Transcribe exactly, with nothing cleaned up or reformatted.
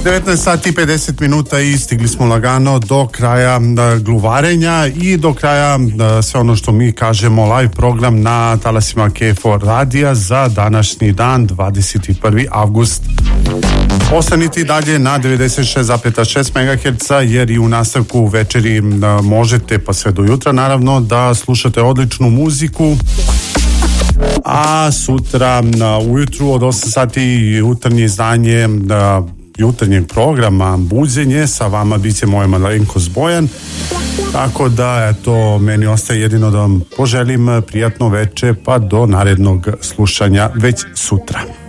devetnaest sati i pedeset minuta i stigli smo lagano do kraja gluvarenja i do kraja sve ono što mi kažemo live program na talasima K F O radija za današnji dan dvadeset prvi avgust. Ostanite dalje na devedeset šest zarez šest megaherca jer i u nastavku večeri možete pa sve do jutra naravno da slušate odličnu muziku. A sutra ujutru od osam sati jutarnje izdanje jutarnjeg programa Buđenje, sa vama bit će moja malenkost Bojan, tako da eto, meni ostaje jedino da vam poželim prijatno veče pa do narednog slušanja već sutra.